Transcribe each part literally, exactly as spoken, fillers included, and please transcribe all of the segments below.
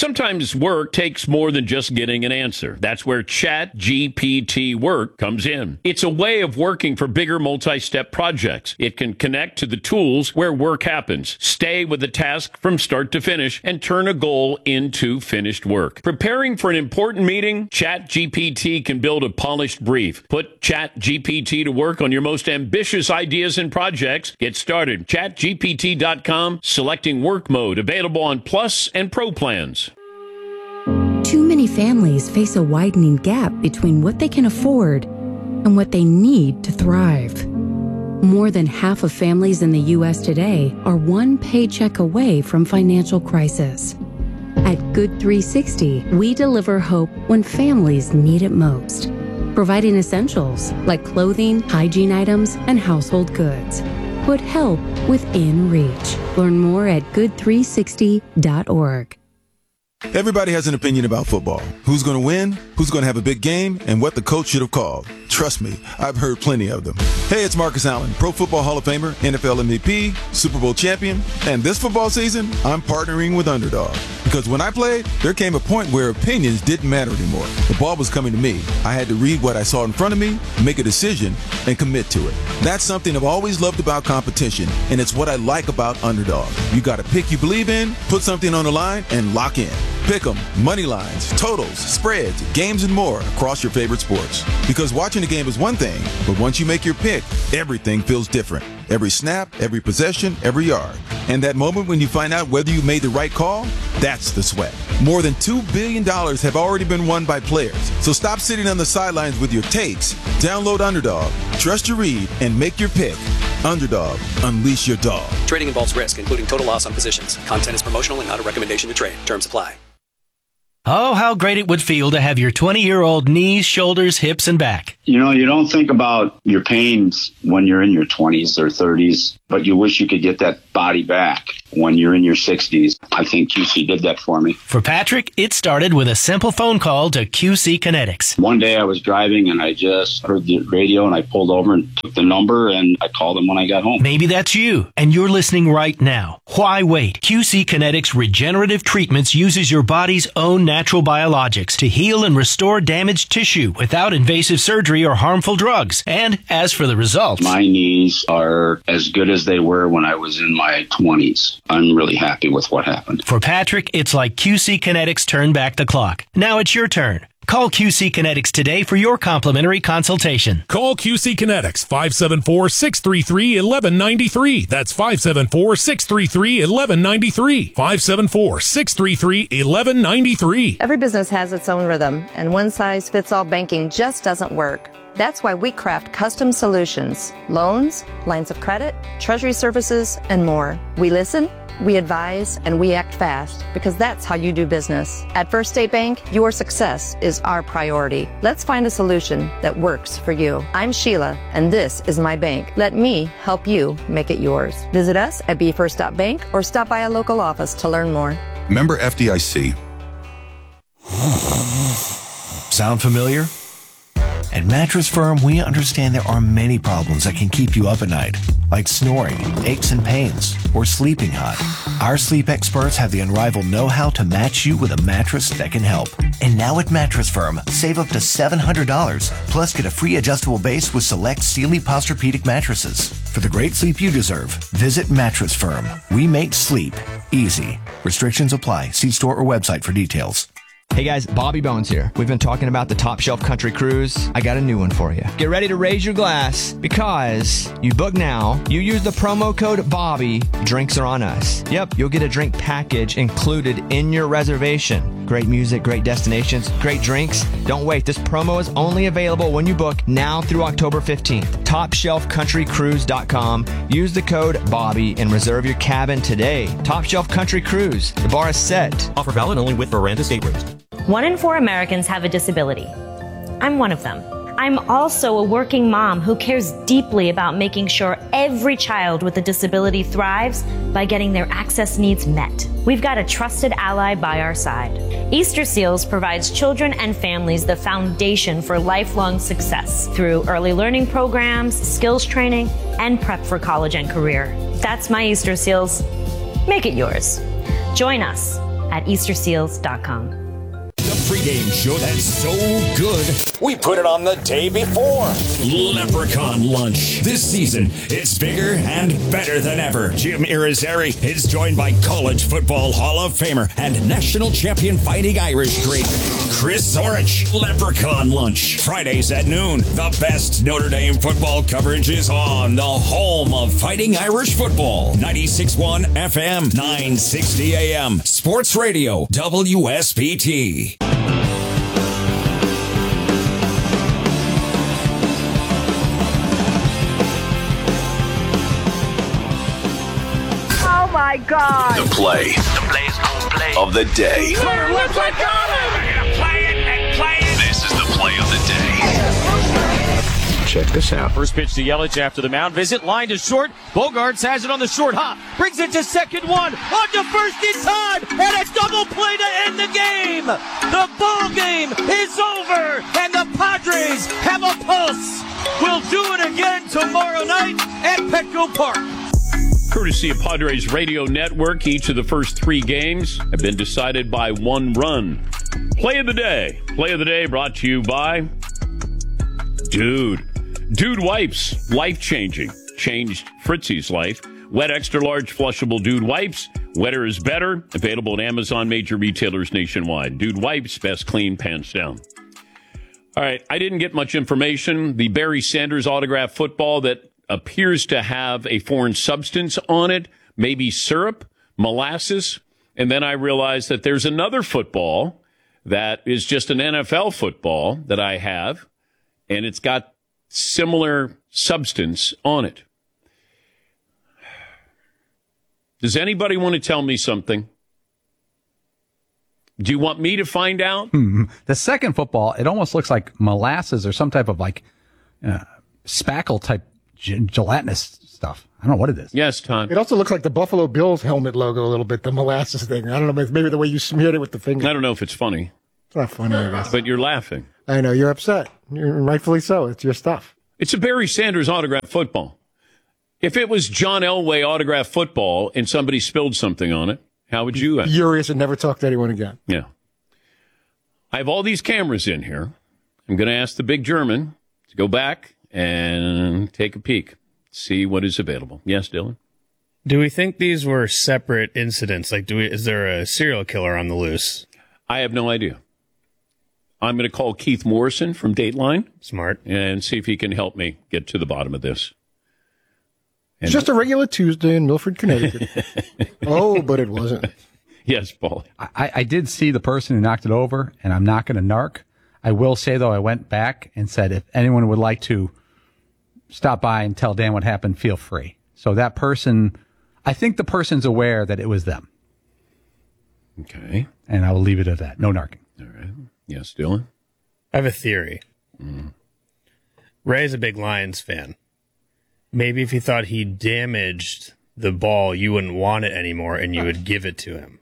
Sometimes work takes more than just getting an answer. That's where Chat G P T Work comes in. It's a way of working for bigger multi-step projects. It can connect to the tools where work happens, stay with the task from start to finish, and turn a goal into finished work. Preparing for an important meeting, Chat G P T can build a polished brief. Put Chat G P T to work on your most ambitious ideas and projects. Get started. chat G P T dot com, selecting work mode, available on Plus and Pro plans. Too many families face a widening gap between what they can afford and what they need to thrive. More than half of families in the U S today are one paycheck away from financial crisis. At Good three sixty, we deliver hope when families need it most, providing essentials like clothing, hygiene items, and household goods. Put help within reach. Learn more at good three sixty dot org. Everybody has an opinion about football. Who's going to win, who's going to have a big game, and what the coach should have called. Trust me, I've heard plenty of them. Hey, it's Marcus Allen, Pro Football Hall of Famer, N F L M V P, Super Bowl champion, and this football season, I'm partnering with Underdog. Because when I played, there came a point where opinions didn't matter anymore. The ball was coming to me. I had to read what I saw in front of me, make a decision, and commit to it. That's something I've always loved about competition, and it's what I like about Underdog. You got a pick you believe in, put something on the line, and lock in. Pick 'em, money lines, totals, spreads, games, and more across your favorite sports. Because watching the game is one thing, but once you make your pick, everything feels different. Every snap, every possession, every yard. And that moment when you find out whether you made the right call, that's the sweat. More than two billion dollars have already been won by players. So stop sitting on the sidelines with your takes. Download Underdog, trust your read, and make your pick. Underdog, unleash your dog. Trading involves risk, including total loss on positions. Content is promotional and not a recommendation to trade. Terms apply. Oh, how great it would feel to have your twenty-year-old knees, shoulders, hips, and back. You know, you don't think about your pains when you're in your twenties or thirties, but you wish you could get that body back when you're in your sixties. I think Q C did that for me. For Patrick, it started with a simple phone call to Q C Kinetics. One day I was driving and I just heard the radio and I pulled over and took the number and I called them when I got home. Maybe that's you and you're listening right now. Why wait? Q C Kinetics Regenerative Treatments uses your body's own natural biologics to heal and restore damaged tissue without invasive surgery or harmful drugs. And as for the results, my knees are as good as they were when I was in my twenties. I'm really happy with what happened. For Patrick, it's like Q C Kinetics turned back the clock. Now it's your turn. Call Q C Kinetics today for your complimentary consultation. Call Q C Kinetics, five seven four, six three three, one one nine three. That's five seven four, six three three, one one nine three. five seven four, six three three, one one nine three. Every business has its own rhythm, and one-size-fits-all banking just doesn't work. That's why we craft custom solutions, loans, lines of credit, treasury services, and more. We listen, we advise, and we act fast because that's how you do business. At First State Bank, your success is our priority. Let's find a solution that works for you. I'm Sheila, and this is my bank. Let me help you make it yours. Visit us at b first dot bank or stop by a local office to learn more. Member F D I C. Sound familiar? At Mattress Firm, we understand there are many problems that can keep you up at night, like snoring, aches and pains, or sleeping hot. Our sleep experts have the unrivaled know-how to match you with a mattress that can help. And now at Mattress Firm, save up to seven hundred dollars, plus get a free adjustable base with select Sealy Posturepedic mattresses. For the great sleep you deserve, visit Mattress Firm. We make sleep easy. Restrictions apply. See store or website for details. Hey guys, Bobby Bones here. We've been talking about the Top Shelf Country Cruise. I got a new one for you. Get ready to raise your glass because you book now, you use the promo code Bobby, drinks are on us. Yep, you'll get a drink package included in your reservation. Great music, great destinations, great drinks. Don't wait, this promo is only available when you book now through October fifteenth. top shelf country cruise dot com. Use the code Bobby and reserve your cabin today. Top Shelf Country Cruise. The bar is set. Offer valid only with Miranda State Rooms. One in four Americans have a disability. I'm one of them. I'm also a working mom who cares deeply about making sure every child with a disability thrives by getting their access needs met. We've got a trusted ally by our side. Easter Seals provides children and families the foundation for lifelong success through early learning programs, skills training, and prep for college and career. That's my Easter Seals. Make it yours. Join us at easter seals dot com. The pregame show that's so good, we put it on the day before. Leprechaun Lunch. This season, it's bigger and better than ever. Jim Irizarry is joined by College Football Hall of Famer and national champion Fighting Irish great Chris Zorich. Leprechaun Lunch. Fridays at noon. The best Notre Dame football coverage is on the home of Fighting Irish football. ninety-six point one F M, nine sixty A M. Sports Radio, W S B T. Oh my God! The play. The play's gonna play. Of the day. Runner left side, got him! We're gonna play it and play it. This is the play of the day. Check this out. First pitch to Yelich after the mound visit. Line to short. Bogarts has it on the short hop. Brings it to second one. On to first in time. And a double play to end the game. The ball game is over. And the Padres have a pulse. We'll do it again tomorrow night at Petco Park. Courtesy of Padres Radio Network, each of the first three games have been decided by one run. Play of the day. Play of the day brought to you by Dude. Dude Wipes, life-changing. Changed Fritzy's life. Wet extra-large flushable Dude Wipes. Wetter is better. Available at Amazon major retailers nationwide. Dude Wipes, best clean, pants down. All right, I didn't get much information. The Barry Sanders autographed football that appears to have a foreign substance on it, maybe syrup, molasses. And then I realized that there's another football that is just an N F L football that I have, and it's got similar substance on it. Does anybody want to tell me something? Do you want me to find out? Hmm. The second football, it almost looks like molasses or some type of like uh, spackle type gelatinous stuff. I don't know what it is. Yes, Tom. It also looks like the Buffalo Bills helmet logo a little bit, the molasses thing. I don't know, maybe the way you smeared it with the finger. I don't know if it's funny. It's not funny, I guess. But you're laughing. I know, you're upset. You're rightfully so. It's your stuff. It's a Barry Sanders autographed football. If it was John Elway autographed football and somebody spilled something on it, how would you act? Furious and never talk to anyone again. Yeah. I have all these cameras in here. I'm going to ask the big German to go back and take a peek, see what is available. Yes, Dylan? Do we think these were separate incidents? Like, do we, is there a serial killer on the loose? I have no idea. I'm going to call Keith Morrison from Dateline. Smart. And see if he can help me get to the bottom of this. And it's just a regular Tuesday in Milford, Connecticut. Oh, but it wasn't. Yes, Paul. I, I did see the person who knocked it over, and I'm not going to narc. I will say, though, I went back and said if anyone would like to stop by and tell Dan what happened, feel free. So that person, I think the person's aware that it was them. Okay. And I will leave it at that. No narking. All right. Yes, Dylan? I have a theory. Mm. Ray's a big Lions fan. Maybe if he thought he damaged the ball, you wouldn't want it anymore and you would give it to him.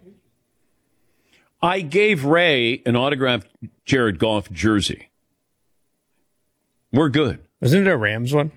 I gave Ray an autographed Jared Goff jersey. We're good. Wasn't it a Rams one?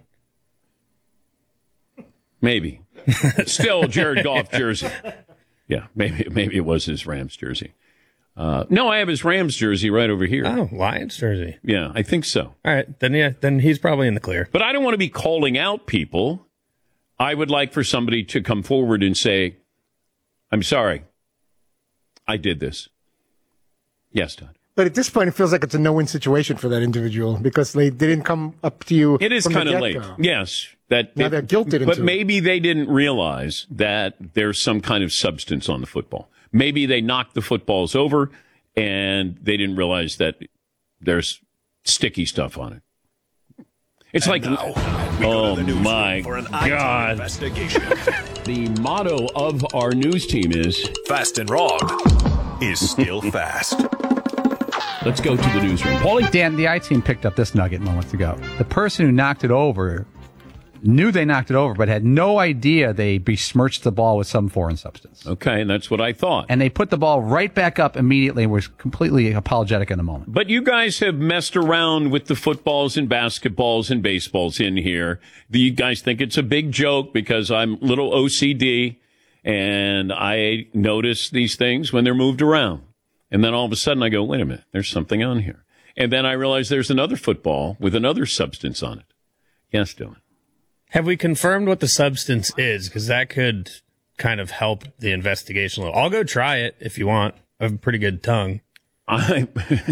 Maybe. Still Jared Goff jersey. Yeah, maybe maybe it was his Rams jersey. Uh, no, I have his Rams jersey right over here. Oh, Lions jersey. Yeah, I think so. All right, then yeah, then he's probably in the clear. But I don't want to be calling out people. I would like for somebody to come forward and say, I'm sorry, I did this. Yes, Todd. But at this point, it feels like it's a no-win situation for that individual because they didn't come up to you. It is kind of late. Yes. That now they, they're guilted into But maybe they didn't realize that there's some kind of substance on the football. Maybe they knocked the footballs over and they didn't realize that there's sticky stuff on it. It's And like, now, we go oh to the newsroom my for an I T God. investigation. The motto of our news team is Fast and wrong is still fast. Let's go to the newsroom. Paulie, Dan, the I-Team picked up this nugget moments ago. The person who knocked it over knew they knocked it over, but had no idea they besmirched the ball with some foreign substance. Okay, and that's what I thought. And they put the ball right back up immediately and was completely apologetic in the moment. But you guys have messed around with the footballs and basketballs and baseballs in here. You guys think it's a big joke because I'm a little O C D And I notice these things when they're moved around. And then all of a sudden I go, wait a minute, there's something on here. And then I realize there's another football with another substance on it. Yes, Dylan. Have we confirmed what the substance is? Because that could kind of help the investigation a little. I'll go try it if you want. I have a pretty good tongue. I,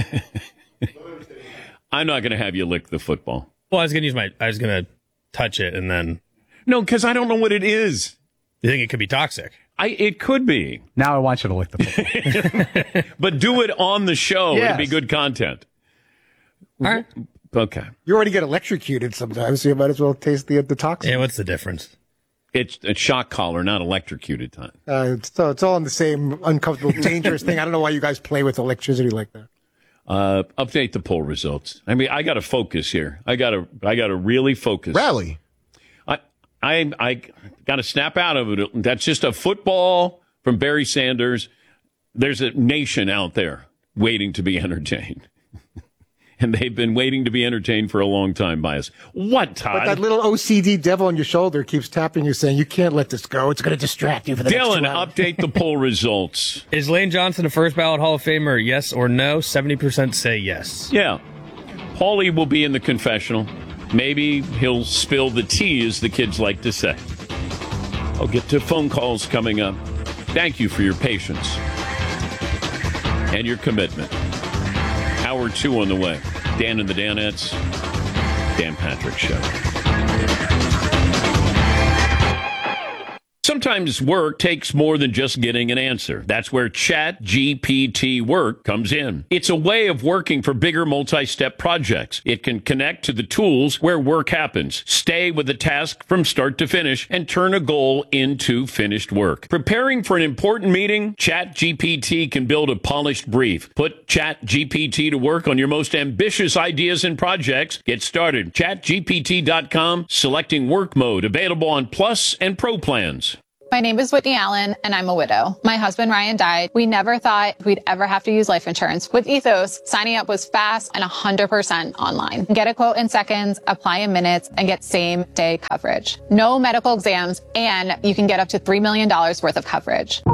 I'm not going to have you lick the football. Well, I was going to use my, I was going to touch it and then. No, because I don't know what it is. You think it could be toxic? I, it could be. Now I want you to lick the football. But do it on the show. Yes. It'd be good content. All right. Okay. You already get electrocuted sometimes, so you might as well taste the the toxin. Yeah, what's the difference? It's a shock collar, not electrocuted time. Uh, it's, so it's all in the same uncomfortable, dangerous thing. I don't know why you guys play with electricity like that. Uh, update the poll results. I mean, I got to focus here. I got to, I got to really focus. Rally. I, I, I got to snap out of it. That's just a football from Barry Sanders. There's a nation out there waiting to be entertained. And they've been waiting to be entertained for a long time by us. What, Todd? But that little O C D devil on your shoulder keeps tapping you, saying, you can't let this go. It's going to distract you for the Dylan, next two hours. update the poll results. Is Lane Johnson a first ballot Hall of Famer, yes or no? seventy percent say yes. Yeah. Paulie will be in the confessional. Maybe he'll spill the tea, as the kids like to say. I'll get to phone calls coming up. Thank you for your patience and your commitment. Hour two on the way. Dan and the Danettes. Dan Patrick Show. Sometimes work takes more than just getting an answer. That's where Chat G P T Work comes in. It's a way of working for bigger multi-step projects. It can connect to the tools where work happens, stay with the task from start to finish, and turn a goal into finished work. Preparing for an important meeting? Chat G P T can build a polished brief. Put Chat G P T to work on your most ambitious ideas and projects. Get started. chat G P T dot com, selecting work mode, available on Plus and Pro plans. My name is Whitney Allen, and I'm a widow. My husband, Ryan, died. We never thought we'd ever have to use life insurance. With Ethos, signing up was fast and one hundred percent online. Get a quote in seconds, apply in minutes, and get same-day coverage. No medical exams, and you can get up to three million dollars worth of coverage.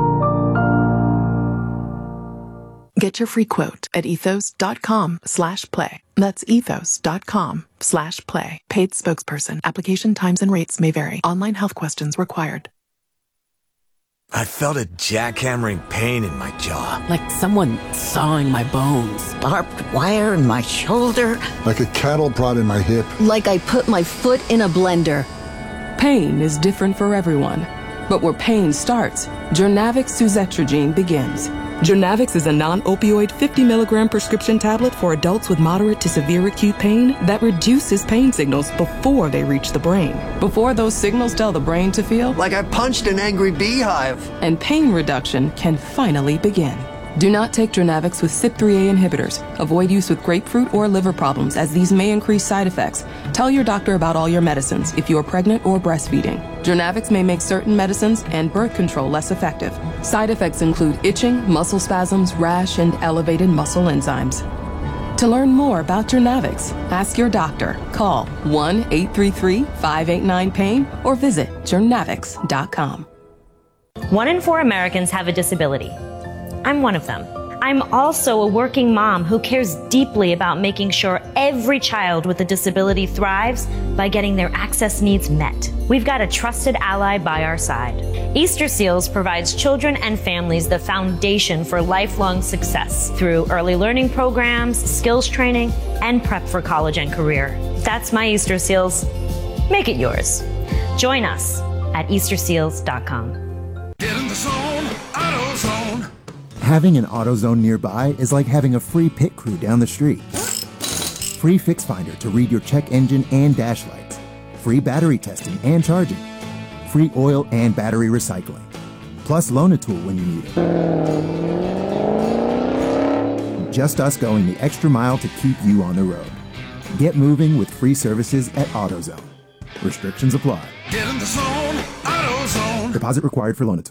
Get your free quote at ethos.com slash play. That's ethos.com slash play. Paid spokesperson. Application times and rates may vary. Online health questions required. I felt a jackhammering pain in my jaw. Like someone sawing my bones. Barbed wire in my shoulder. Like a cattle prod in my hip. Like I put my foot in a blender. Pain is different for everyone. But where pain starts, Journavx suzetrigine begins. Journavx is a non-opioid fifty milligram prescription tablet for adults with moderate to severe acute pain that reduces pain signals before they reach the brain. Before those signals tell the brain to feel like I punched an angry beehive. And pain reduction can finally begin. Do not take Journavx with C Y P three A inhibitors. Avoid use with grapefruit or liver problems, as these may increase side effects. Tell your doctor about all your medicines if you are pregnant or breastfeeding. Journavx may make certain medicines and birth control less effective. Side effects include itching, muscle spasms, rash, and elevated muscle enzymes. To learn more about Journavx, ask your doctor. Call one eight three three, five eight nine, pain or visit journavx dot com. One in four Americans have a disability. I'm one of them. I'm also a working mom who cares deeply about making sure every child with a disability thrives by getting their access needs met. We've got a trusted ally by our side. Easter Seals provides children and families the foundation for lifelong success through early learning programs, skills training, and prep for college and career. That's my Easter Seals. Make it yours. Join us at easter seals dot com. Get in the zone, AutoZone. Having an AutoZone nearby is like having a free pit crew down the street. Free Fix Finder to read your check engine and dash lights. Free battery testing and charging. Free oil and battery recycling. Plus loan a tool when you need it. Just us going the extra mile to keep you on the road. Get moving with free services at AutoZone. Restrictions apply. Get in the zone, AutoZone. Deposit required for loan a tool.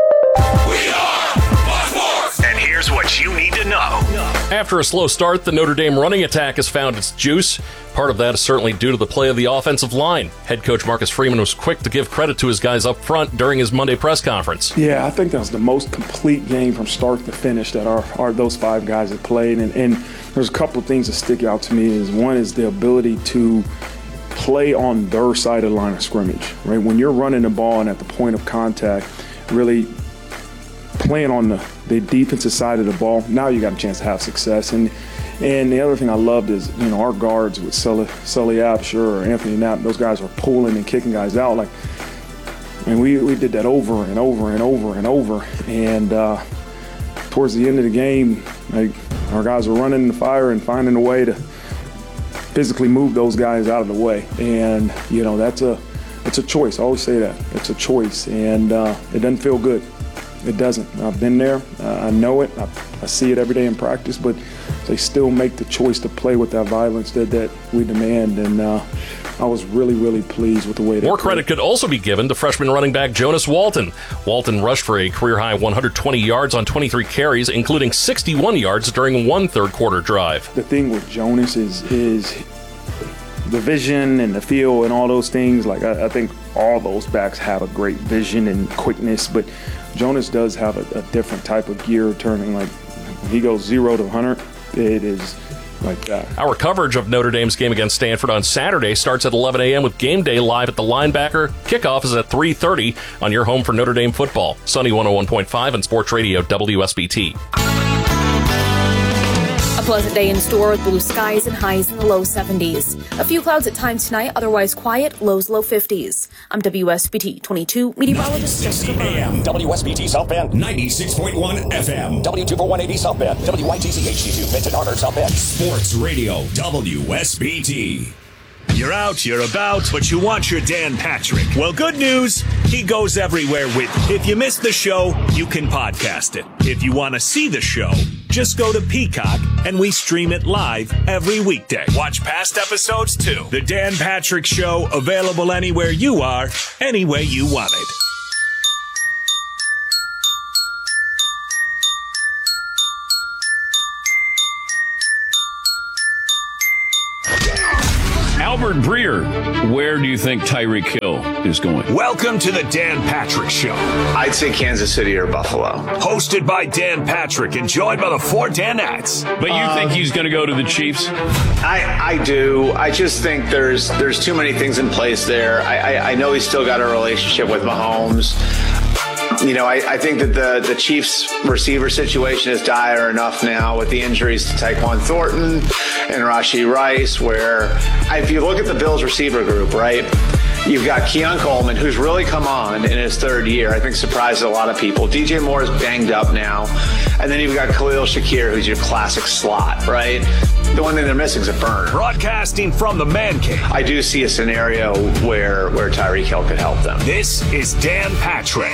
And here's what you need to know. After a slow start, the Notre Dame running attack has found its juice. Part of that is certainly due to the play of the offensive line. Head coach Marcus Freeman was quick to give credit to his guys up front during his Monday press conference. Yeah, I think that was the most complete game from start to finish that our, our those five guys have played. And, and there's a couple of things that stick out to me. Is one is the ability to play on their side of the line of scrimmage, right? When you're running the ball and at the point of contact, really playing on the, the defensive side of the ball, now you got a chance to have success. And and the other thing I loved is, you know, our guards with Sully, Sully Absher or Anthony Knapp, those guys are pulling and kicking guys out. Like, and we, we did that over and over and over and over. And uh, towards the end of the game, like, our guys were running in the fire and finding a way to physically move those guys out of the way. And, you know, that's a, it's a choice. I always say that. It's a choice. And uh, it doesn't feel good. It doesn't. I've been there. Uh, I know it. I, I see it every day in practice, but they still make the choice to play with that violence that, that we demand. And uh, I was really, really pleased with the way they More played. credit could also be given to freshman running back Jonas Walton. Walton rushed for a career-high one hundred twenty yards on twenty-three carries, including sixty-one yards during one third-quarter drive. The thing with Jonas is is the vision and the feel and all those things. Like, I, I think all those backs have a great vision and quickness, but Jonas does have a, a different type of gear turning. Like, when he goes zero to one hundred, it is like that. Our coverage of Notre Dame's game against Stanford on Saturday starts at eleven a.m. with Game Day live at the Linebacker. Kickoff is at three thirty on your home for Notre Dame football. Sunny one oh one point five and Sports Radio W S B T. A pleasant day in store with blue skies and highs in the low seventies. A few clouds at times tonight, otherwise quiet, lows low fifties. I'm W S B T twenty-two meteorologist Jessica A M W S B T South Bend. ninety-six point one F M. W two four one eighty South Bend. W Y T C H D two Benton Harbor South Bend. Sports Radio W S B T. You're out, you're about, but you want your Dan Patrick. Well, good news, he goes everywhere with you. If you missed the show, you can podcast it. If you want to see the show, just go to Peacock and we stream it live every weekday. Watch past episodes too. The Dan Patrick Show, available anywhere you are, any way you want it. Albert Breer, where do you think Tyreek Hill is going? Welcome to the Dan Patrick Show. I'd say Kansas City or Buffalo. Hosted by Dan Patrick and joined by the four Danettes. But you um, think he's going to go to the Chiefs? I, I do. I just think there's there's too many things in place there. I, I, I know he's still got a relationship with Mahomes. You know, I, I think that the, the Chiefs receiver situation is dire enough now with the injuries to Tyquan Thornton and Rashee Rice, where if you look at the Bills receiver group, right, you've got Keon Coleman, who's really come on in his third year. I think surprised a lot of people. D J Moore is banged up now. And then you've got Khalil Shakir, who's your classic slot, right? The one thing they're missing is a burn. Broadcasting from the Man Cave. I do see a scenario where, where Tyreek Hill could help them. This is Dan Patrick.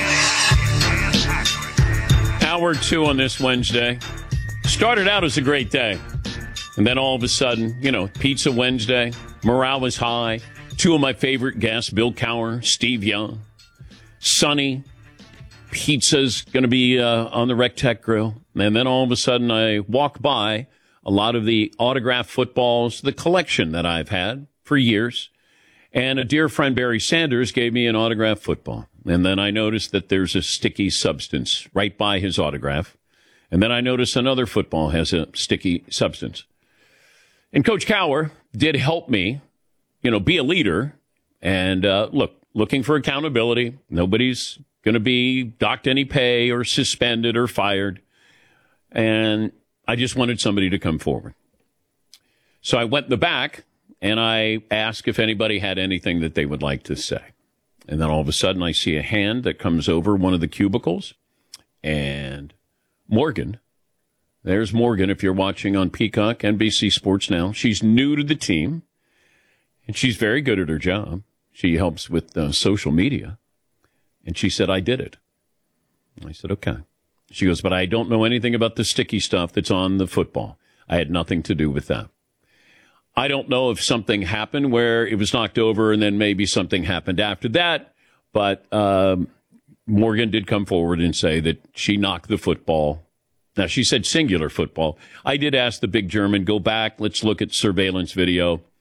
Hour two on this Wednesday. Started out as a great day. And then all of a sudden, you know, Pizza Wednesday, morale was high. Two of my favorite guests, Bill Cowher, Steve Young, Sonny. Pizza's going to be uh, on the Rec Tech Grill. And then all of a sudden I walk by a lot of the autographed footballs, the collection that I've had for years. And a dear friend, Barry Sanders, gave me an autographed football. And then I noticed that there's a sticky substance right by his autograph. And then I noticed another football has a sticky substance. And Coach Cowher did help me, you know, be a leader. And uh, look, looking for accountability. Nobody's going to be docked any pay or suspended or fired. And I just wanted somebody to come forward. So I went in the back and I asked if anybody had anything that they would like to say. And then all of a sudden I see a hand that comes over one of the cubicles. And Morgan, there's Morgan if you're watching on Peacock, N B C Sports Now. She's new to the team. And she's very good at her job. She helps with uh, social media. And she said, I did it. I said, okay. She goes, but I don't know anything about the sticky stuff that's on the football. I had nothing to do with that. I don't know if something happened where it was knocked over and then maybe something happened after that. But um, Morgan did come forward and say that she knocked the football. Now, she said singular football. I did ask the big German, go back, let's look at surveillance video.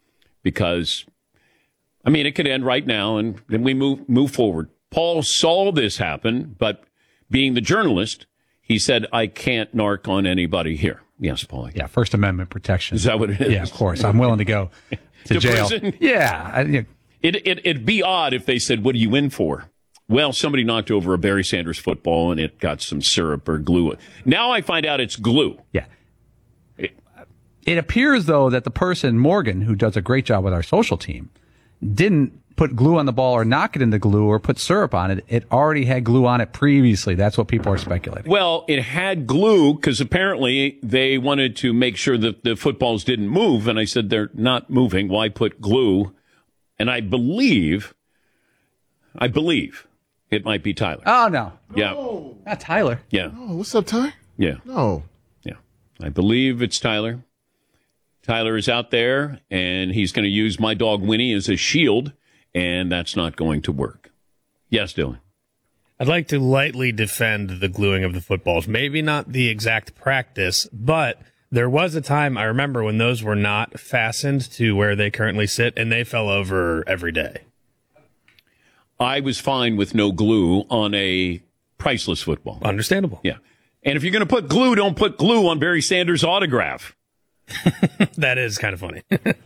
because, I mean, it could end right now and then we move move forward. Paul saw this happen, but being the journalist, he said, I can't narc on anybody here. Yes, Paul. Yeah, First Amendment protection. Is that what it is? Yeah, of course. I'm willing to go to, to jail. Prison? Yeah. I, you know. it, it, it'd be odd if they said, what are you in for? Well, somebody knocked over a Barry Sanders football and it got some syrup or glue. Now I find out it's glue. Yeah. It, it appears, though, that the person, Morgan, who does a great job with our social team, didn't put glue on the ball or knock it into glue or put syrup on it. It already had glue on it previously. That's what people are speculating. Well, it had glue because apparently they wanted to make sure that the footballs didn't move. And I said, they're not moving. Why put glue? And I believe, I believe it might be Tyler. Oh, no. Yeah. No. Not Tyler. Yeah. Oh, what's up, Ty? Yeah. No. Yeah. I believe it's Tyler. Tyler is out there, and he's going to use my dog Winnie as a shield, and that's not going to work. Yes, Dylan. I'd like to lightly defend the gluing of the footballs. Maybe not the exact practice, but there was a time I remember when those were not fastened to where they currently sit, and they fell over every day. I was fine with no glue on a priceless football. Understandable. Yeah. And if you're going to put glue, don't put glue on Barry Sanders' autograph. That is kind of funny.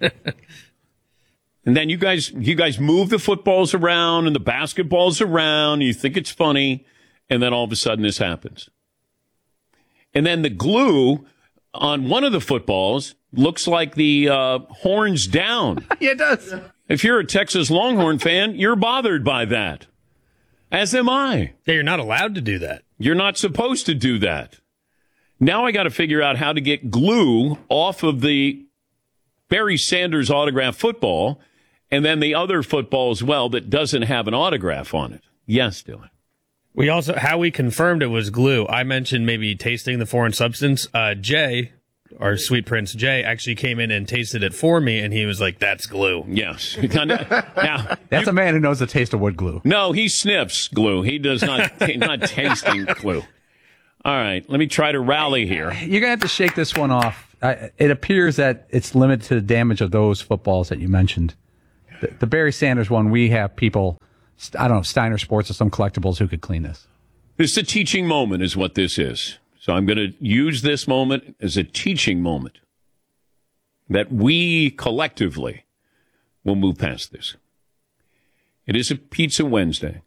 And then you guys, you guys move the footballs around and the basketballs around. You think it's funny, and then all of a sudden this happens. And then the glue on one of the footballs looks like the uh, horns down. Yeah, it does. If you're a Texas Longhorn fan, you're bothered by that. As am I. Yeah, you're not allowed to do that. You're not supposed to do that. Now I got to figure out how to get glue off of the Barry Sanders autograph football and then the other football as well that doesn't have an autograph on it. Yes, Dylan. We also, how we confirmed it was glue. I mentioned maybe tasting the foreign substance. Uh, Jay, our sweet prince Jay, actually came in and tasted it for me, and he was like, that's glue. Yes. Now, That's a man who knows the taste of wood glue. no, he sniffs glue. He does not, not tasting glue. All right, let me try to rally here. You're going to have to shake this one off. I, it appears that it's limited to the damage of those footballs that you mentioned. The, the Barry Sanders one, we have people, I don't know, Steiner Sports or some collectibles who could clean this. This is a teaching moment is what this is. So I'm going to use this moment as a teaching moment that we collectively will move past this. It is a Pizza Wednesday.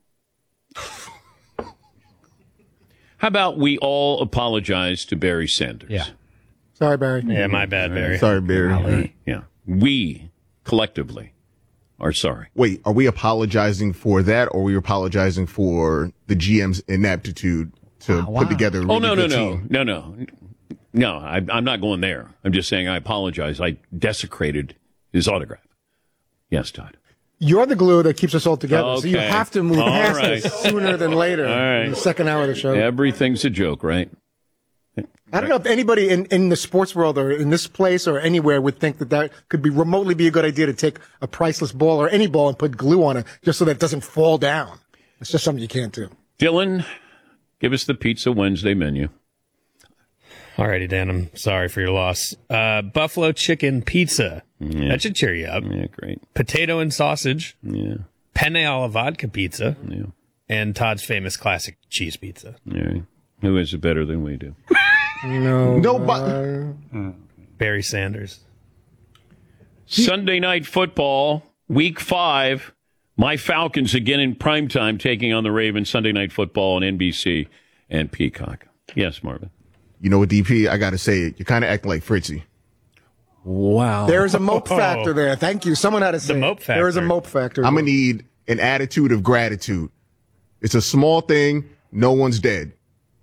How about we all apologize to Barry Sanders? Yeah. Sorry, Barry. Yeah, my bad, Barry. Sorry, Barry. Yeah. We collectively are sorry. Wait, are we apologizing for that, or are we apologizing for the G M's ineptitude to wow, wow. put together a really Oh, no, no, good no. team? No, no. No, I, I'm not going there. I'm just saying I apologize. I desecrated his autograph. Yes, Todd. You're the glue that keeps us all together, Okay. so you have to move All past right. this sooner than later. All right. In the second hour of the show. Everything's a joke, right? I don't know if anybody in, in the sports world or in this place or anywhere would think that that could be remotely be a good idea to take a priceless ball or any ball and put glue on it just so that it doesn't fall down. It's just something you can't do. Dylan, give us the Pizza Wednesday menu. Alrighty, Dan, I'm sorry for your loss. Uh, buffalo chicken pizza. Yeah. That should cheer you up. Yeah, great. Potato and sausage. Yeah. Penne alla vodka pizza. Yeah. And Todd's famous classic cheese pizza. Yeah. Who is it better than we do? No. Nobody. Barry Sanders. Sunday night football, week five. My Falcons again in primetime taking on the Ravens. Sunday night football on N B C and Peacock. Yes, Marvin. You know what, D P? I got to say it. You kind of act like Fritzy. Wow. There's a mope factor there. Thank you. Someone had to say The mope it. factor. There is a mope factor. I'm going to need an attitude of gratitude. It's a small thing. No one's dead.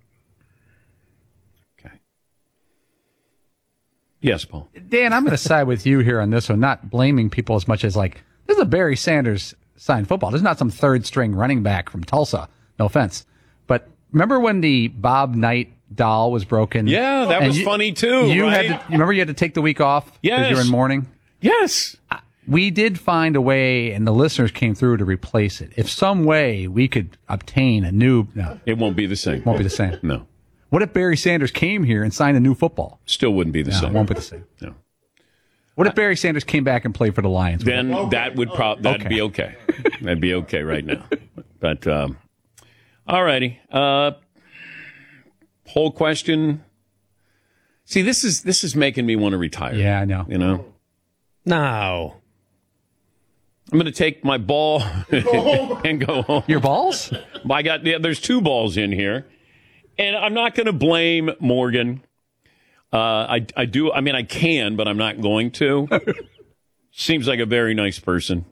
Okay. Yes, Paul. Dan, I'm going to side with you here on this one, not blaming people as much as like, this is a Barry Sanders signed football. This is not some third string running back from Tulsa. No offense. But remember when the Bob Knight doll was broken? Yeah, that And was you- funny too, You right? had to, you remember you had to take the week off because Yes. you were in mourning? Yes. We did find a way, and the listeners came through to replace it. If some way we could obtain a new, no, It won't be the same. won't be the same. No. What if Barry Sanders came here and signed a new football? Still wouldn't be the No, same. it won't be the same. No. What if Barry Sanders came back and played for the Lions? Then okay. that would probably that'd okay. be okay. That'd be okay right now. But um, all righty. Uh, whole question. See, this is this is making me want to retire. Yeah, I know. You know. No. I'm going to take my ball and go home. Your balls? I got yeah, there's two balls in here, and I'm not going to blame Morgan. Uh, I I do. I mean, I can, but I'm not going to. Seems like a very nice person,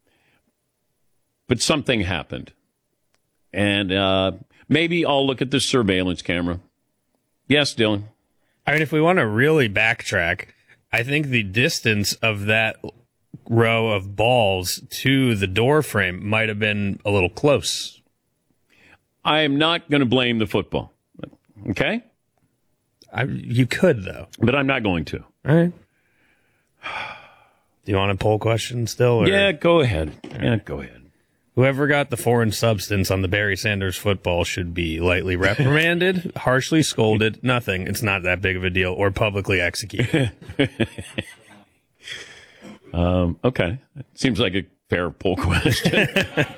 but something happened, and uh, maybe I'll look at the surveillance camera. Yes, Dylan. I mean, if we want to really backtrack, I think the distance of that row of balls to the door frame might have been a little close. I am not going to blame the football. Okay? I, you could, though. But I'm not going to. All right. Do you want a poll question still? Or? Yeah, go ahead. Yeah, go ahead. Whoever got the foreign substance on the Barry Sanders football should be lightly reprimanded, harshly scolded, nothing. It's not that big of a deal, or publicly executed. Um, okay. Seems like a fair poll question.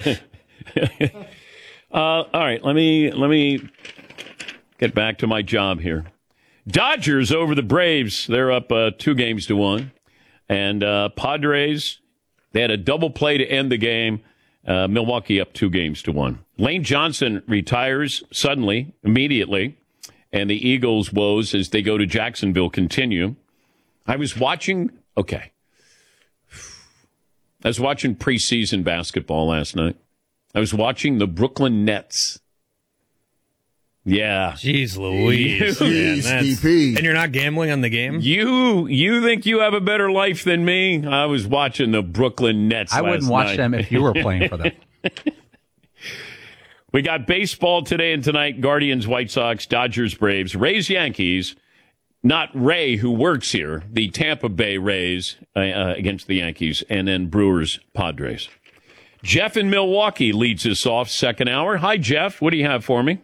uh, all right. Let me, let me get back to my job here. Dodgers over the Braves. They're up uh, two games to one. And uh, Padres, they had a double play to end the game. Uh, Milwaukee up two games to one. Lane Johnson retires suddenly, immediately. And the Eagles' woes as they go to Jacksonville continue. I was watching. Okay. I was watching preseason basketball last night. I was watching the Brooklyn Nets. Yeah. Jeez Louise. Man, that's, and you're not gambling on the game? You you think you have a better life than me? I was watching the Brooklyn Nets I last wouldn't watch night. them if you were playing for them. We got baseball today and tonight. Guardians, White Sox, Dodgers, Braves, Rays, Yankees. Not Ray, who works here, the Tampa Bay Rays uh, uh, against the Yankees, and then Brewers, Padres. Jeff in Milwaukee leads us off second hour. Hi, Jeff. What do you have for me?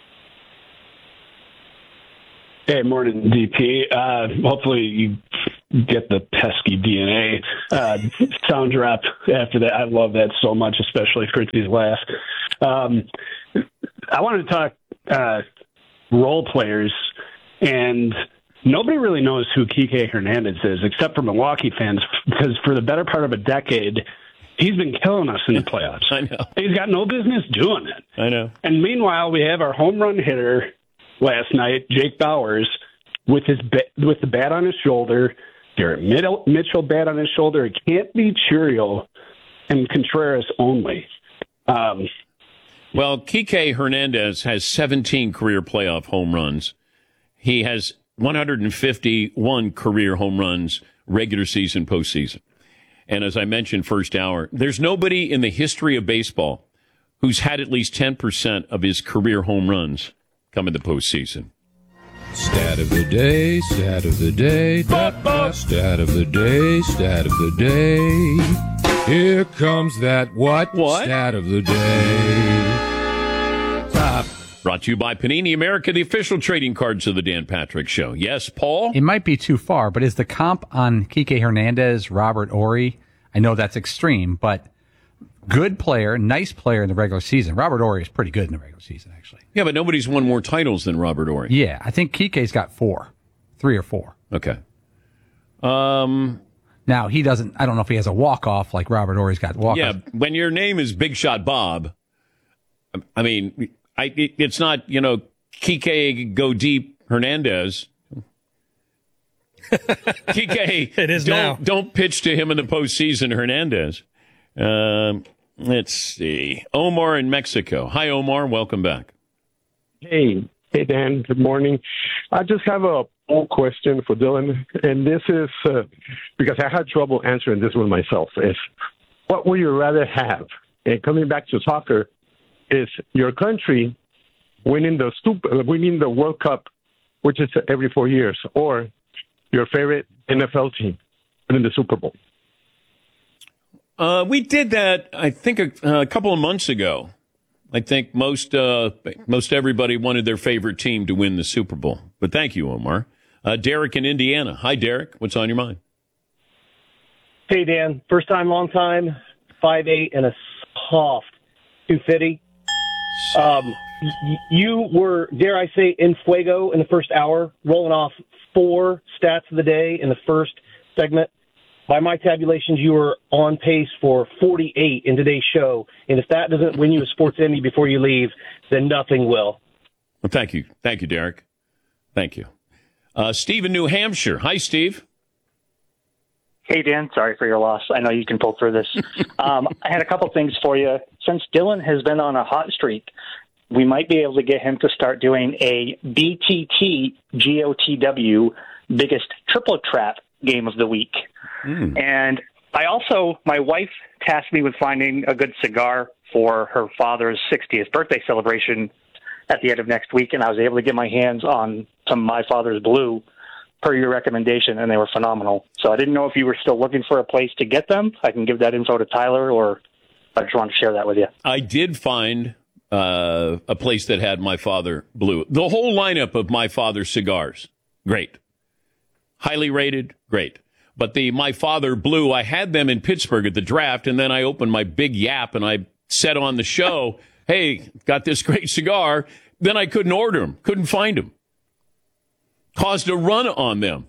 Hey, morning, D P. Uh, hopefully you get the pesky D N A uh, sound drop after that. I love that so much, especially Fritzy's laugh. Um, I wanted to talk uh, role players, and nobody really knows who Kike Hernandez is, except for Milwaukee fans, because for the better part of a decade, he's been killing us in the playoffs. I know. He's got no business doing it. I know. And meanwhile, we have our home run hitter last night, Jake Bauers, with his ba- with the bat on his shoulder, Garrett Mitchell bat on his shoulder. It can't be Churio and Contreras only. Um, well, Kike Hernandez has seventeen career playoff home runs. He has one hundred fifty-one career home runs, regular season, postseason. And as I mentioned first hour, there's nobody in the history of baseball who's had at least ten percent of his career home runs come in the postseason. Stat of the day, stat of the day, da, da, stat of the day, stat of the day. Here comes that what? What? Stat of the day. Stop. Brought to you by Panini America, the official trading cards of the Dan Patrick Show. Yes, Paul? It might be too far, but is the comp on Kike Hernandez, Robert Horry? I know that's extreme, but good player, nice player in the regular season. Robert Horry is pretty good in the regular season, actually. Yeah, but nobody's won more titles than Robert Horry. Yeah, I think Kike's got four, three or four. Okay. Um. Now, he doesn't, I don't know if he has a walk-off like Robert Horry's got walk-off. Yeah, when your name is Big Shot Bob, I mean, I, it, it's not, you know, Kike Go Deep Hernandez. Kike, it is don't, now. Don't pitch to him in the postseason, Hernandez. Um, let's see. Omar in Mexico. Hi, Omar. Welcome back. Hey, hey, Dan. Good morning. I just have a poll question for Dylan, and this is uh, because I had trouble answering this one myself. Is what would you rather have? And coming back to soccer, is your country winning the super, winning the World Cup, which is every four years, or your favorite N F L team winning the Super Bowl? Uh, we did that, I think, a, a couple of months ago. I think most uh, most everybody wanted their favorite team to win the Super Bowl. But thank you, Omar. Uh, Derek in Indiana. Hi, Derek. What's on your mind? Hey, Dan. First time, long time, five eight and a soft two fifty. Um, y- you were, dare I say, in fuego in the first hour, rolling off four stats of the day in the first segment. By my tabulations, you were on pace for forty-eight in today's show. And if that doesn't win you a Sports Emmy before you leave, then nothing will. Well, thank you. Thank you, Derek. Thank you. Uh, Steve in New Hampshire. Hi, Steve. Hey, Dan. Sorry for your loss. I know you can pull through this. um, I had a couple things for you. Since Dylan has been on a hot streak, we might be able to get him to start doing a B T T G O T W biggest triple trap game of the week. Mm. And I also, my wife tasked me with finding a good cigar for her father's sixtieth birthday celebration at the end of next week, and I was able to get my hands on some My Father's Blue per your recommendation, and they were phenomenal. So I didn't know if you were still looking for a place to get them. I can give that info to Tyler, or I just wanted to share that with you. I did find uh, a place that had My Father Blue. The whole lineup of My Father cigars, great. Highly rated, great. But the My Father Blue, I had them in Pittsburgh at the draft, and then I opened my big yap, and I said on the show, hey, got this great cigar. Then I couldn't order them, couldn't find them. Caused a run on them.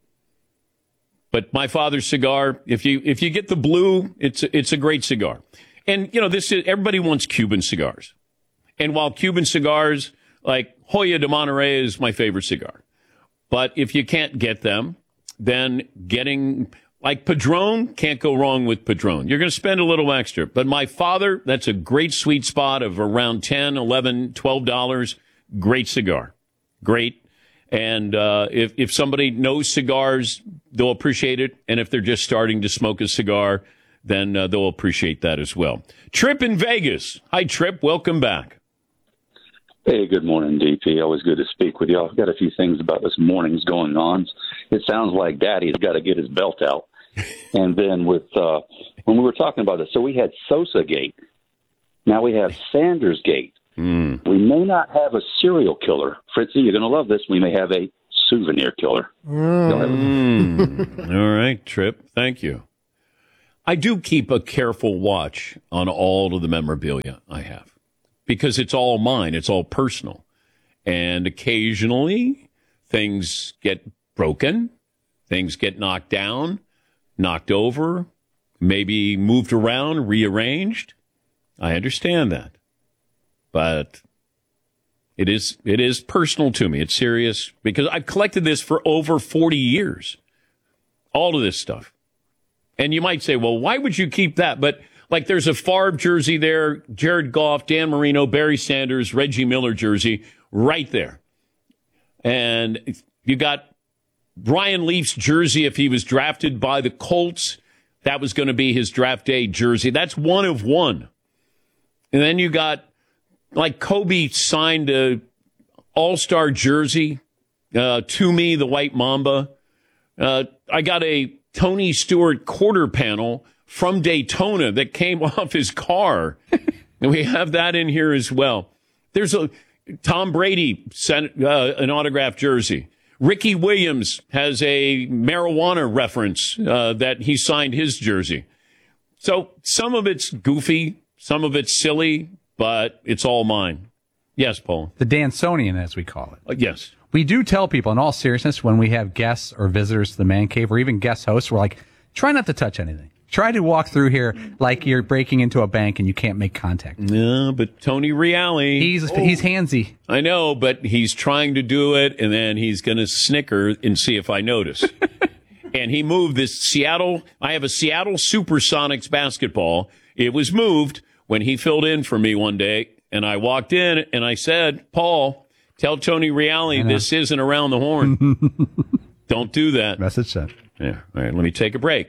But My Father's cigar, if you if you get the blue, it's it's a great cigar. And, you know, this is everybody wants Cuban cigars. And while Cuban cigars, like Hoya de Monterrey is my favorite cigar. But if you can't get them, then getting, like Padron, can't go wrong with Padron. You're going to spend a little extra. But My Father, that's a great sweet spot of around ten, eleven, twelve dollars. Great cigar. Great. And uh, if, if somebody knows cigars, they'll appreciate it. And if they're just starting to smoke a cigar, then uh, they'll appreciate that as well. Trip in Vegas. Hi, Trip. Welcome back. Hey, good morning, D P. Always good to speak with you. I've got a few things about this morning's going on. It sounds like Daddy's got to get his belt out. And then with uh, when we were talking about it, so we had Sosa Gate. Now we have Sanders Gate. Mm. We may not have a serial killer. Fritzy, you're going to love this. We may have a souvenir killer. Mm. All right, Trip. Thank you. I do keep a careful watch on all of the memorabilia I have because it's all mine. It's all personal. And occasionally things get broken. Things get knocked down, knocked over, maybe moved around, rearranged. I understand that. But it is it is personal to me. It's serious because I've collected this for over forty years. All of this stuff. And you might say, well, why would you keep that? But like there's a Favre jersey there, Jared Goff, Dan Marino, Barry Sanders, Reggie Miller jersey right there. And you got Brian Leaf's jersey if he was drafted by the Colts. That was going to be his draft day jersey. That's one of one. And then you got like Kobe signed a all-star jersey uh, to me, the White Mamba. Uh, I got a Tony Stewart quarter panel from Daytona that came off his car. And we have that in here as well. There's a Tom Brady sent uh, an autographed jersey. Ricky Williams has a marijuana reference uh, that he signed his jersey. So some of it's goofy, some of it's silly, but it's all mine. Yes, Paul. The Dansonian, as we call it. Uh, yes. We do tell people, in all seriousness, when we have guests or visitors to the man cave, or even guest hosts, we're like, try not to touch anything. Try to walk through here like you're breaking into a bank and you can't make contact. No, but Tony Reale. He's oh. he's handsy. I know, but he's trying to do it, and then he's going to snicker and see if I notice. And he moved this Seattle. I have a Seattle Supersonics basketball. It was moved when he filled in for me one day, and I walked in and I said, Paul, tell Tony Reale this isn't around the horn. Don't do that. Message sent. Yeah. All right, let me take a break.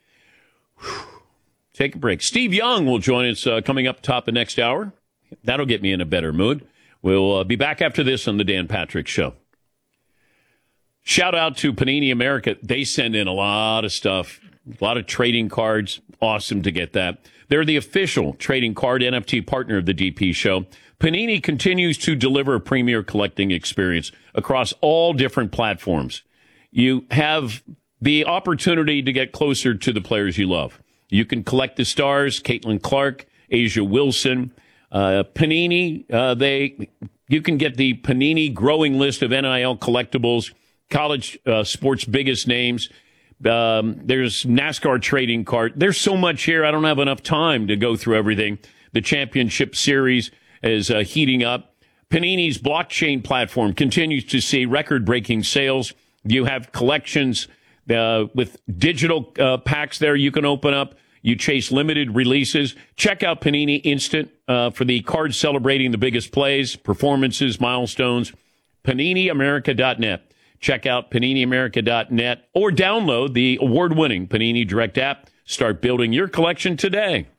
Take a break. Steve Young will join us uh, coming up top of next hour. That'll get me in a better mood. We'll uh, be back after this on the Dan Patrick Show. Shout out to Panini America. They send in a lot of stuff, a lot of trading cards. Awesome to get that. They're the official trading card N F T partner of the D P Show. Panini continues to deliver a premier collecting experience across all different platforms. You have the opportunity to get closer to the players you love. You can collect the stars, Caitlin Clark, Asia Wilson, uh, Panini. Uh, they, you can get the Panini growing list of N I L collectibles, college uh, sports biggest names. Um, there's NASCAR trading card. There's so much here. I don't have enough time to go through everything. The championship series is uh, heating up. Panini's blockchain platform continues to see record-breaking sales. You have collections uh, with digital uh, packs there you can open up. You chase limited releases. Check out Panini Instant uh, for the cards celebrating the biggest plays, performances, milestones. Panini America dot net. Check out Panini America dot net or download the award-winning Panini Direct app. Start building your collection today.